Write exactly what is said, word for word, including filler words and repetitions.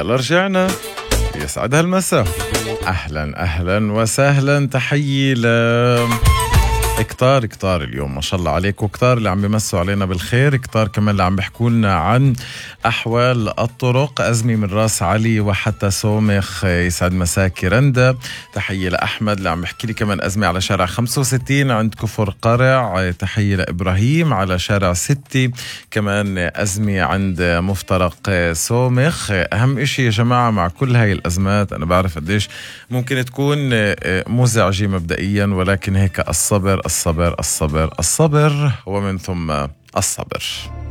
يلا رجعنا. يسعد هالمساء. أهلا أهلا وسهلا. تحيي ل كتار كتار اليوم ما شاء الله عليكم، كتار اللي عم بيمسوا علينا بالخير، كتار كمان اللي عم بيحكوا لنا عن أحوال الطرق. أزمي من راس علي وحتى سومخ، يسعد مساكي رندا. تحية لأحمد اللي عم بيحكي لي كمان أزمي على شارع خمسة وستين عند كفر قرع. تحية لإبراهيم على شارع ستة، كمان أزمي عند مفترق سومخ. أهم إشي يا جماعة مع كل هاي الأزمات، أنا بعرف قديش ممكن تكون مزعجة مبدئيا، ولكن هيك الصبر الصبر الصبر الصبر ومن ثم الصبر.